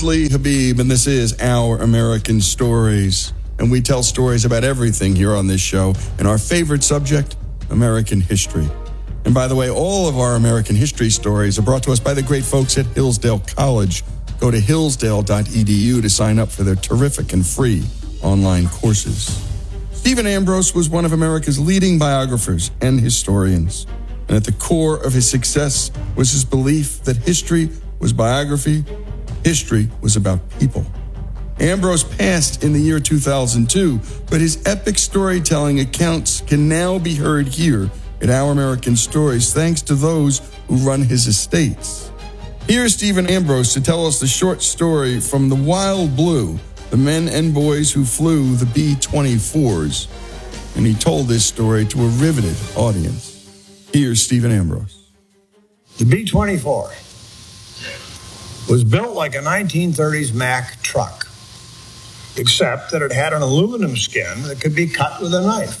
Lee Habib, and this is Our American Stories. And we tell stories about everything here on this show, and our favorite subject, American history. And by the way, all of our American history stories are brought to us by the great folks at Hillsdale College. Go to hillsdale.edu to sign up for their terrific and free online courses. Stephen Ambrose was one of America's leading biographers and historians. And at the core of his success was his belief that history was biography, history was about people. Ambrose passed in the year 2002, but his epic storytelling accounts can now be heard here at Our American Stories, thanks to those who run his estates. Here's Stephen Ambrose to tell us the short story from the Wild Blue, the men and boys who flew the B-24s. And he told this story to a riveted audience. Here's Stephen Ambrose. The B-24 was built like a 1930s Mack truck, except that it had an aluminum skin that could be cut with a knife.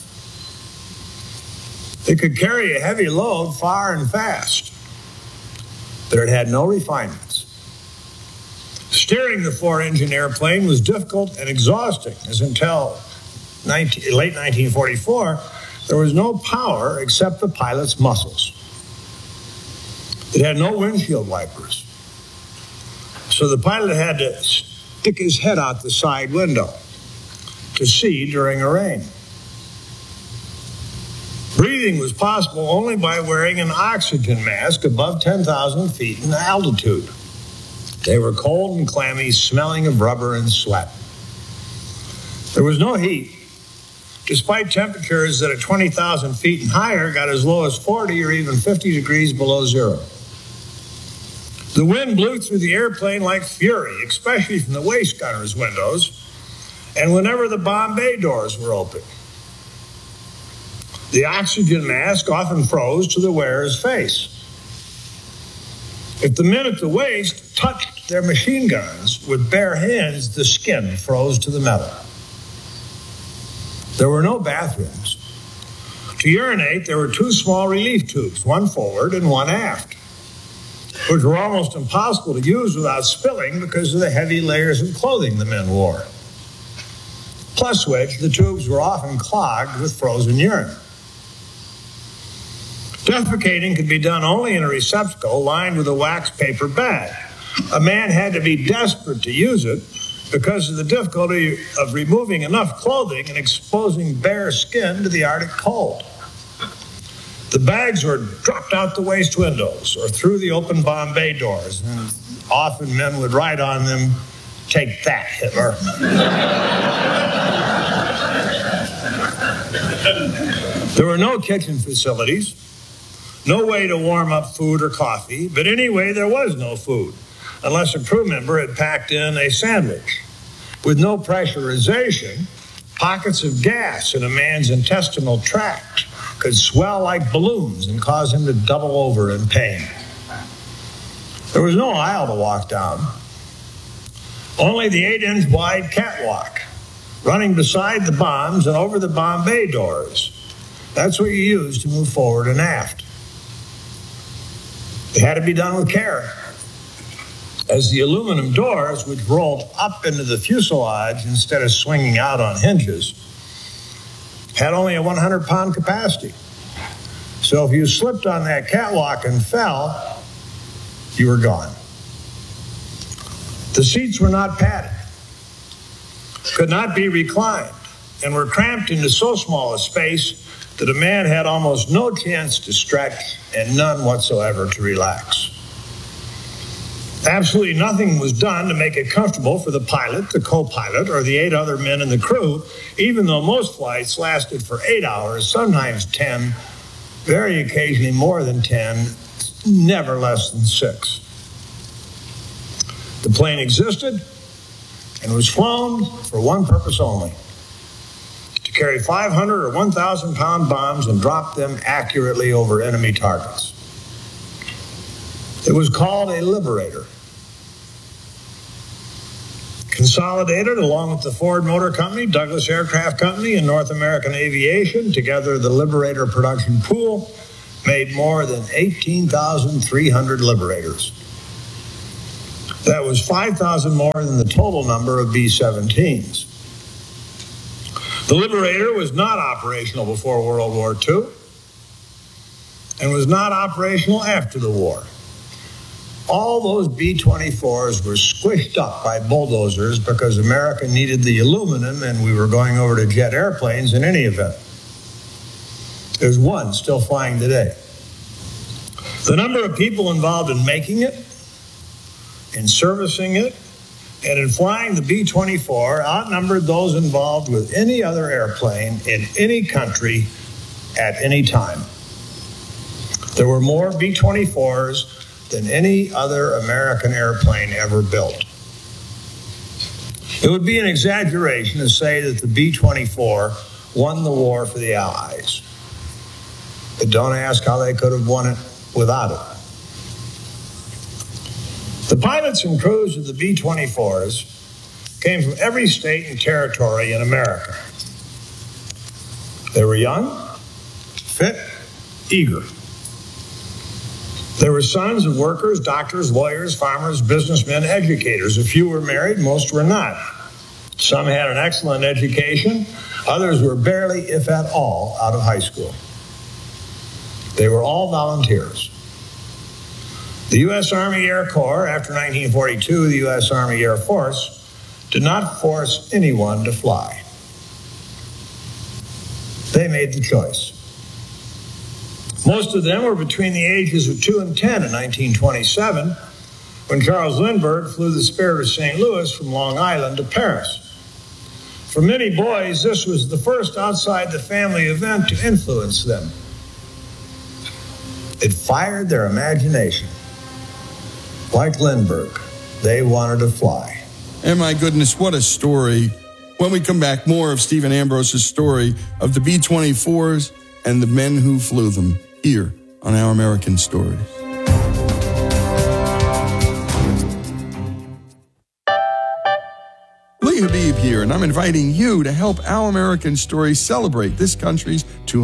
It could carry a heavy load far and fast, but it had no refinements. Steering the four-engine airplane was difficult and exhausting, as until late 1944, there was no power except the pilot's muscles. It had no windshield wipers, so the pilot had to stick his head out the side window to see during a rain. Breathing was possible only by wearing an oxygen mask above 10,000 feet in altitude. They were cold and clammy, smelling of rubber and sweat. There was no heat, despite temperatures that at 20,000 feet and higher got as low as 40 or even 50 degrees below zero. The wind blew through the airplane like fury, especially from the waist gunner's windows, and whenever the bomb bay doors were open. The oxygen mask often froze to the wearer's face. If the men at the waist touched their machine guns with bare hands, the skin froze to the metal. There were no bathrooms. To urinate, there were two small relief tubes, one forward and one aft, which were almost impossible to use without spilling because of the heavy layers of clothing the men wore. Plus which, the tubes were often clogged with frozen urine. Defecating could be done only in a receptacle lined with a wax paper bag. A man had to be desperate to use it because of the difficulty of removing enough clothing and exposing bare skin to the Arctic cold. The bags were dropped out the waist windows or through the open bomb bay doors, and often men would write on them, "Take that, Hitler." There were no kitchen facilities, no way to warm up food or coffee, but anyway, there was no food, unless a crew member had packed in a sandwich. With no pressurization, pockets of gas in a man's intestinal tract could swell like balloons and cause him to double over in pain. There was no aisle to walk down, only the 8-inch wide catwalk running beside the bombs and over the bomb bay doors. That's what you used to move forward and aft. It had to be done with care, as the aluminum doors, which rolled up into the fuselage instead of swinging out on hinges, had only a 100-pound capacity. So if you slipped on that catwalk and fell, you were gone. The seats were not padded, could not be reclined, and were cramped into so small a space that a man had almost no chance to stretch and none whatsoever to relax. Absolutely nothing was done to make it comfortable for the pilot, the co-pilot, or the 8 other men in the crew, even though most flights lasted for 8 hours, sometimes 10, very occasionally more than 10, never less than 6. The plane existed and was flown for one purpose only: to carry 500 or 1,000-pound bombs and drop them accurately over enemy targets. It was called a Liberator. Consolidated, along with the Ford Motor Company, Douglas Aircraft Company, and North American Aviation, together the Liberator production pool made more than 18,300 Liberators. That was 5,000 more than the total number of B-17s. The Liberator was not operational before World War II and was not operational after the war. All those B-24s were squished up by bulldozers because America needed the aluminum and we were going over to jet airplanes in any event. There's one still flying today. The number of people involved in making it, in servicing it, and in flying the B-24 outnumbered those involved with any other airplane in any country at any time. There were more B-24s than any other American airplane ever built. It would be an exaggeration to say that the B-24 won the war for the Allies. But don't ask how they could have won it without it. The pilots and crews of the B-24s came from every state and territory in America. They were young, fit, eager. They were sons of workers, doctors, lawyers, farmers, businessmen, educators. A few were married, most were not. Some had an excellent education. Others were barely, if at all, out of high school. They were all volunteers. The U.S. Army Air Corps, after 1942, the U.S. Army Air Force, did not force anyone to fly. They made the choice. Most of them were between the ages of 2 and 10 in 1927, when Charles Lindbergh flew the Spirit of St. Louis from Long Island to Paris. For many boys, this was the first outside-the-family event to influence them. It fired their imagination. Like Lindbergh, they wanted to fly. And my goodness, what a story. When we come back, more of Stephen Ambrose's story of the B-24s and the men who flew them here on Our American Stories. Lee Habib here, and I'm inviting you to help Our American Stories celebrate this country's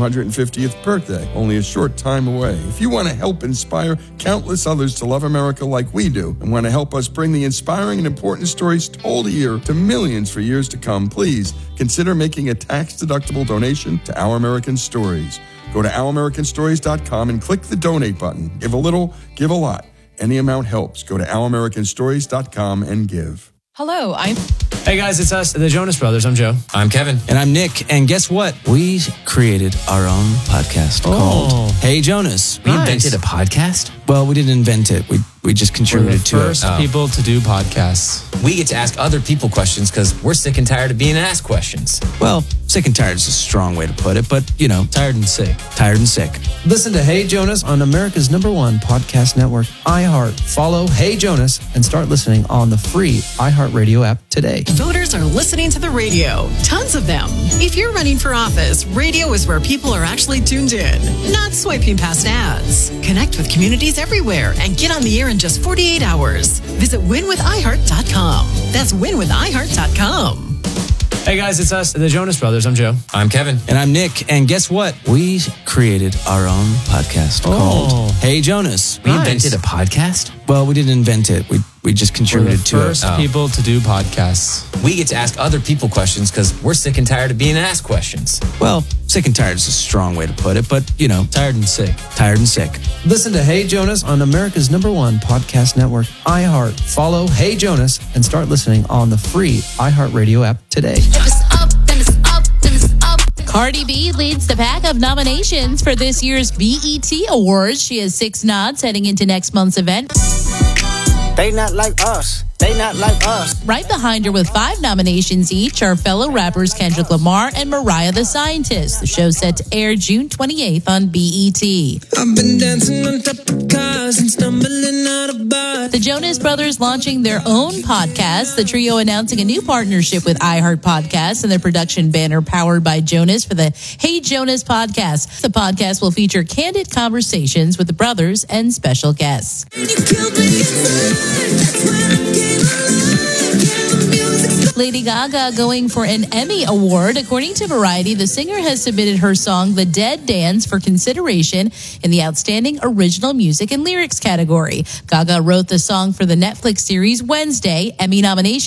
250th birthday, only a short time away. If you want to help inspire countless others to love America like we do, and want to help us bring the inspiring and important stories told here to millions for years to come, please consider making a tax-deductible donation to Our American Stories. Go to ouramericanstories.com and click the donate button. Give a little, give a lot. Any amount helps. Go to ouramericanstories.com and give. Hello, Hey guys, it's us, the Jonas Brothers. I'm Joe. I'm Kevin. And I'm Nick. And guess what? We created our own podcast called Hey Jonas. We invented a podcast? Well, we didn't invent it. We just contributed to it. We're the first people to do podcasts. We get to ask other people questions because we're sick and tired of being asked questions. Well, sick and tired is a strong way to put it, but, you know. Tired and sick. Tired and sick. Listen to Hey Jonas on America's #1 podcast network, iHeart. Follow Hey Jonas and start listening on the free iHeartRadio app today. Voters are listening to the radio. Tons of them. If you're running for office, radio is where people are actually tuned in, not swiping past ads. Connect with communities everywhere and get on the air in just 48 hours. Visit winwithiheart.com. That's winwithiheart.com. Hey guys, it's us, the Jonas Brothers. I'm Joe. I'm Kevin. And I'm Nick. And guess what? We created our own podcast called Hey Jonas. We invented a podcast? Well, we didn't invent it. We just contributed to it. We're the first people to do podcasts. We get to ask other people questions because we're sick and tired of being asked questions. Well, sick and tired is a strong way to put it, but, you know. Tired and sick. Tired and sick. Listen to Hey Jonas on America's #1 podcast network, iHeart. Follow Hey Jonas and start listening on the free iHeartRadio app today. If it's up, then it's up, then it's up. Cardi B leads the pack of nominations for this year's BET Awards. She has 6 nods heading into next month's event. They not like us. They not like us. Right behind her with 5 nominations each are fellow rappers Kendrick Lamar and Mariah the Scientist. The show's set to air June 28th on BET. I've been dancing on top of cars and stumbling out of bars. The Jonas Brothers launching their own podcast. The trio announcing a new partnership with iHeart Podcasts and their production banner powered by Jonas for the Hey Jonas podcast. The podcast will feature candid conversations with the brothers and special guests. Lady Gaga going for an Emmy Award. According to Variety, the singer has submitted her song The Dead Dance for consideration in the Outstanding Original Music and Lyrics category. Gaga wrote the song for the Netflix series Wednesday. Emmy nomination